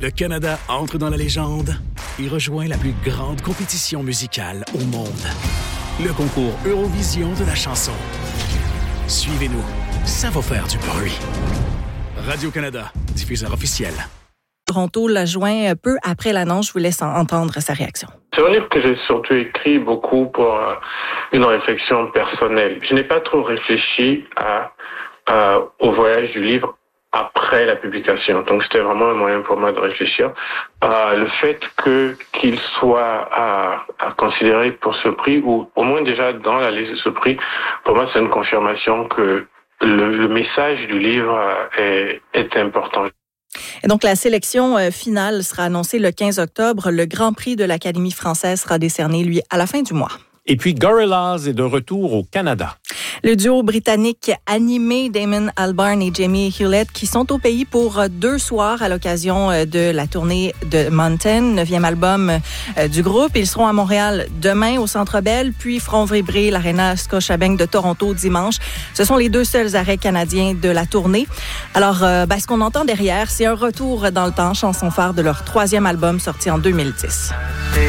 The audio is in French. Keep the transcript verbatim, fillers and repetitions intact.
Le Canada entre dans la légende et rejoint la plus grande compétition musicale au monde. Le concours Eurovision de la chanson. Suivez-nous, ça va faire du bruit. Radio-Canada, diffuseur officiel. Toronto l'a joint peu après l'annonce. Je vous laisse entendre sa réaction. C'est un livre que j'ai surtout écrit beaucoup pour euh, une réflexion personnelle. Je n'ai pas trop réfléchi à, à, au voyage du livre après la publication. Donc, c'était vraiment un moyen pour moi de réfléchir. Euh, le fait que qu'il soit à, à considérer pour ce prix, ou au moins déjà dans la liste de ce prix, pour moi, c'est une confirmation que le, le message du livre est, est important. Et donc, la sélection euh, finale sera annoncée le quinze octobre. Le Grand Prix de l'Académie française sera décerné, lui, à la fin du mois. Et puis, Gorillaz est de retour au Canada. Le duo britannique animé Damon Albarn et Jamie Hewlett qui sont au pays pour deux soirs à l'occasion de la tournée de Mountain, neuvième album du groupe. Ils seront à Montréal demain au Centre Bell, puis feront vibrer l'Arena Scotiabank de Toronto dimanche. Ce sont les deux seuls arrêts canadiens de la tournée. Alors, euh, ben, ce qu'on entend derrière, c'est un retour dans le temps, chanson phare de leur troisième album sorti en deux mille dix.